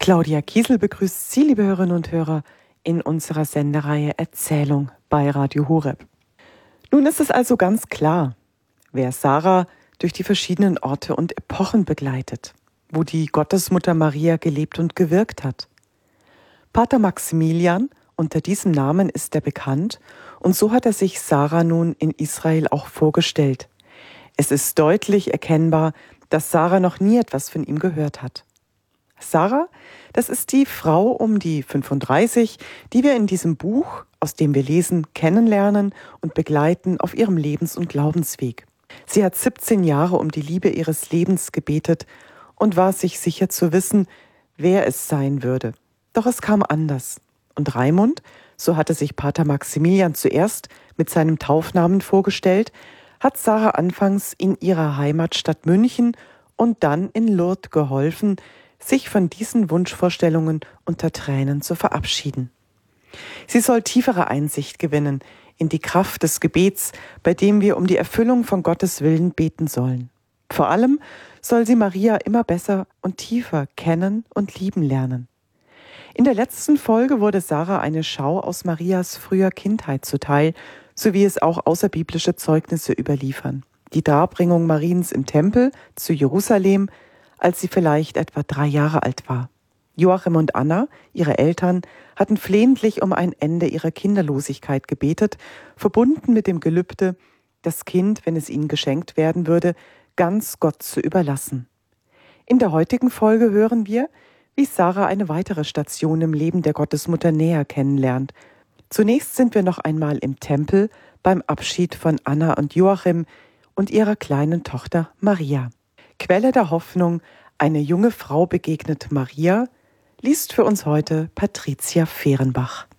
Claudia Kiesel begrüßt Sie, liebe Hörerinnen und Hörer, in unserer Sendereihe Erzählung bei Radio Horeb. Nun ist es also ganz klar, wer Sarah durch die verschiedenen Orte und Epochen begleitet, wo die Gottesmutter Maria gelebt und gewirkt hat. Pater Maximilian, unter diesem Namen ist er bekannt, und so hat er sich Sarah nun in Israel auch vorgestellt. Es ist deutlich erkennbar, dass Sarah noch nie etwas von ihm gehört hat. Sarah, das ist die Frau um die 35, die wir in diesem Buch, aus dem wir lesen, kennenlernen und begleiten auf ihrem Lebens- und Glaubensweg. Sie hat 17 Jahre um die Liebe ihres Lebens gebetet und war sich sicher zu wissen, wer es sein würde. Doch es kam anders. Und Raimund, so hatte sich Pater Maximilian zuerst mit seinem Taufnamen vorgestellt, hat Sarah anfangs in ihrer Heimatstadt München und dann in Lourdes geholfen, sich von diesen Wunschvorstellungen unter Tränen zu verabschieden. Sie soll tiefere Einsicht gewinnen in die Kraft des Gebets, bei dem wir um die Erfüllung von Gottes Willen beten sollen. Vor allem soll sie Maria immer besser und tiefer kennen und lieben lernen. In der letzten Folge wurde Sarah eine Schau aus Marias früher Kindheit zuteil, so wie es auch außerbiblische Zeugnisse überliefern. Die Darbringung Mariens im Tempel zu Jerusalem, als sie vielleicht etwa 3 Jahre alt war. Joachim und Anna, ihre Eltern, hatten flehentlich um ein Ende ihrer Kinderlosigkeit gebetet, verbunden mit dem Gelübde, das Kind, wenn es ihnen geschenkt werden würde, ganz Gott zu überlassen. In der heutigen Folge hören wir, wie Sarah eine weitere Station im Leben der Gottesmutter näher kennenlernt. Zunächst sind wir noch einmal im Tempel beim Abschied von Anna und Joachim und ihrer kleinen Tochter Maria. Quelle der Hoffnung, eine junge Frau begegnet Maria, liest für uns heute Patricia Fehrenbach.